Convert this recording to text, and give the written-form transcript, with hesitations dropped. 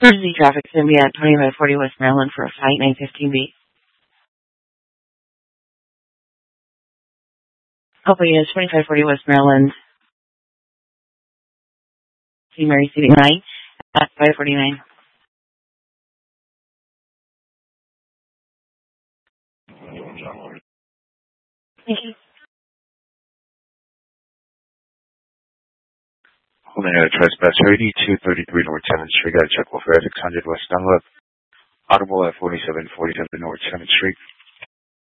Emergency traffic is going to be at 2540 West Maryland for a flight 915B. Couple units, 2540 West Maryland. St. Mary Seating 9 at 549. Thank you. Holding at a trespass 233 North 10th Street. Got a check for 600 West Dunlap. Audible at 4747 North 10th Street.